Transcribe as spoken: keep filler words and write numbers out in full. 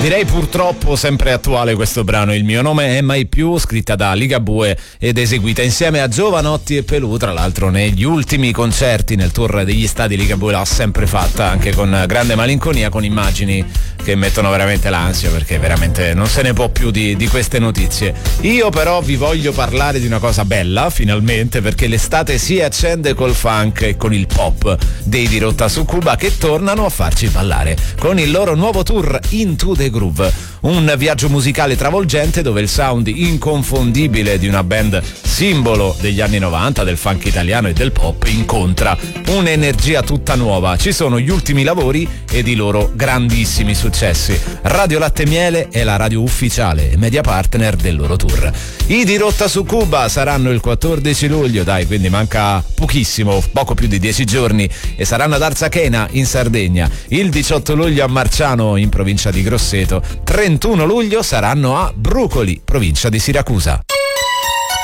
Direi purtroppo sempre attuale questo brano. Il mio nome è Mai Più, scritta da Ligabue ed eseguita insieme a Giovanotti e Pelù. Tra l'altro negli ultimi concerti nel tour degli stadi Ligabue l'ha sempre fatta, anche con grande malinconia, con immagini che mettono veramente l'ansia, perché veramente non se ne può più di, di queste notizie. Io però vi voglio parlare di una cosa bella, finalmente, perché l'estate si accende col funk e con il pop dei Dirotta su Cuba, che tornano a farci ballare con il loro nuovo tour Into the Groove, un viaggio musicale travolgente dove il sound inconfondibile di una band simbolo degli anni novanta, del funk italiano e del pop, incontra un'energia tutta nuova. Ci sono gli ultimi lavori ed i loro grandissimi successi. Radio Latte e Miele è la radio ufficiale e media partner del loro tour. I Dirotta su Cuba saranno il quattordici luglio, dai, quindi manca pochissimo, poco più di dieci giorni, e saranno ad Arzachena in Sardegna, il diciotto luglio a Marciano in provincia di Grosseto, trentuno luglio saranno a Brucoli, provincia di Siracusa.